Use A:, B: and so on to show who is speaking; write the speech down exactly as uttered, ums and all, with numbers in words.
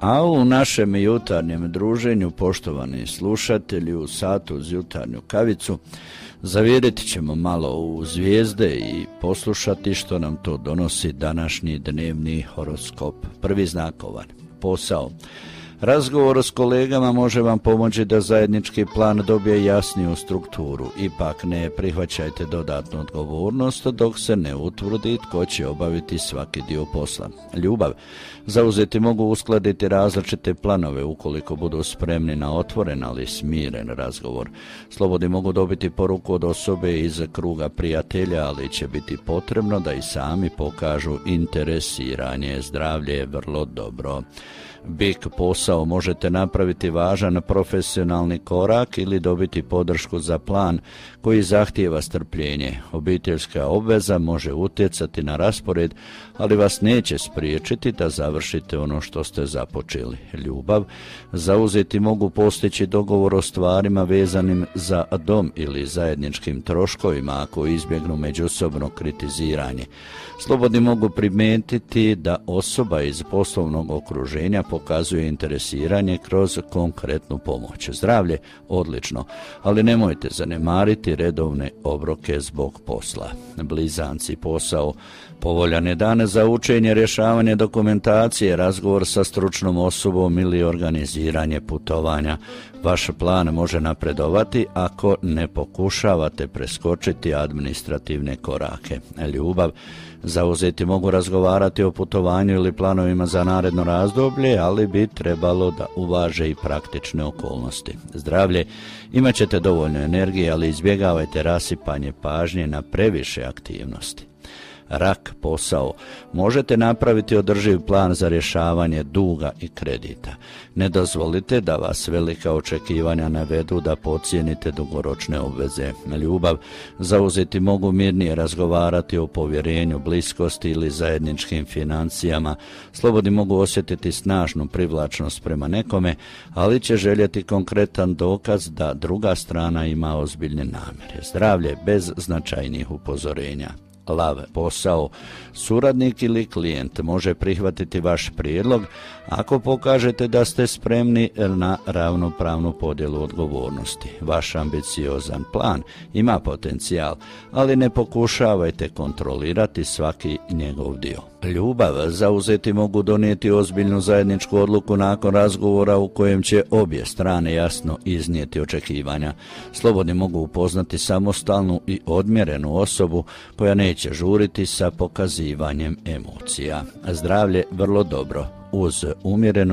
A: A u našem jutarnjem druženju, poštovani slušatelji, u satu uz jutarnju kavicu, zavjeriti ćemo malo u zvijezde i poslušati što nam to donosi današnji dnevni horoskop. Prvi znak ovan, posao. Razgovor s kolegama može vam pomoći da zajednički plan dobije jasniju strukturu. Ipak ne prihvaćajte dodatnu odgovornost dok se ne utvrdi tko će obaviti svaki dio posla. Ljubav. Zauzeti mogu uskladiti različite planove ukoliko budu spremni na otvoren ali smiren razgovor. Slobodni mogu dobiti poruku od osobe iz kruga prijatelja, ali će biti potrebno da i sami pokažu interesiranje. Zdravlje je vrlo dobro. Bik, posao, možete napraviti važan profesionalni korak ili dobiti podršku za plan koji zahtijeva strpljenje. Obiteljska obveza može utjecati na raspored, ali vas neće spriječiti da završite ono što ste započeli. Ljubav. Zauzeti mogu postići dogovor o stvarima vezanim za dom ili zajedničkim troškovima ako izbjegnu međusobno kritiziranje. Slobodni mogu primijetiti da osoba iz poslovnog okruženja pokazuje interesiranje kroz konkretnu pomoć. Zdravlje, odlično, ali nemojte zanemariti redovne obroke zbog posla. Blizanci, posao. Povoljan je dan za učenje, rješavanje dokumentacije, razgovor sa stručnom osobom ili organiziranje putovanja. Vaš plan može napredovati ako ne pokušavate preskočiti administrativne korake. Ljubav. Zauzeti mogu razgovarati o putovanju ili planovima za naredno razdoblje, ali bi trebalo da uvaže i praktične okolnosti. Zdravlje. Imat ćete dovoljno energije, ali izbjegavajte rasipanje pažnje na previše aktivnosti. Rak, posao. Možete napraviti održiv plan za rješavanje duga i kredita. Ne dozvolite da vas velika očekivanja navedu da podcijenite dugoročne obveze. Ljubav. Zauzeti mogu mirnije razgovarati o povjerenju, bliskosti ili zajedničkim financijama. Slobodni mogu osjetiti snažnu privlačnost prema nekome, ali će željeti konkretan dokaz da druga strana ima ozbiljne namjere. Zdravlje, bez značajnih upozorenja. Lav, posao. Suradnik ili klijent može prihvatiti vaš prijedlog ako pokažete da ste spremni na ravnopravnu podjelu odgovornosti. Vaš ambiciozan plan ima potencijal, ali ne pokušavajte kontrolirati svaki njegov dio. Ljubav. Zauzeti mogu donijeti ozbiljnu zajedničku odluku nakon razgovora u kojem će obje strane jasno iznijeti očekivanja. Slobodni mogu upoznati samostalnu i odmjerenu osobu koja neće žuriti sa pokazivanjem emocija. Zdravlje vrlo dobro uz umjerenu